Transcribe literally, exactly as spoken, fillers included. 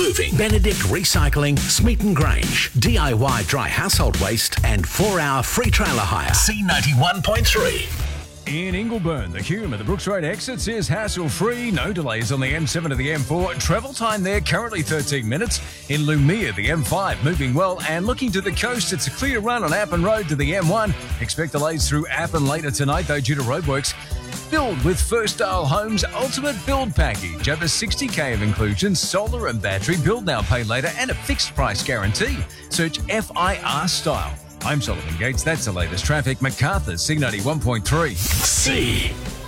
Moving. Benedict Recycling, Smeaton Grange. D I Y dry household waste and four-hour free trailer hire. C ninety-one point three. In Ingleburn, the Hume at the Brooks Road exits is hassle-free. No delays on the M seven to the M four. Travel time there currently thirteen minutes. In Lumia, the M five moving well. And looking to the coast, it's a clear run on Appin Road to the M one. Expect delays through Appin later tonight, though, due to roadworks. Build with First Style Homes Ultimate Build Package. Over sixty K of inclusions, solar and battery, build now, pay later, and a fixed price guarantee. Search F I R Style. I'm Sullivan Gates. That's the latest traffic. MacArthur's C ninety-one point three. C.